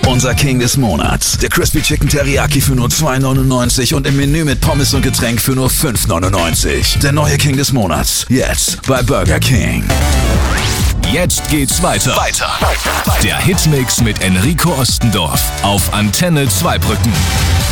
Unser King des Monats. Der Crispy Chicken Teriyaki für nur $2,99 und im Menü mit Pommes und Getränk für nur $5,99. Der neue King des Monats. Jetzt bei Burger King. Jetzt geht's weiter. Der Hitmix mit Enrico Ostendorf auf Antenne Zweibrücken.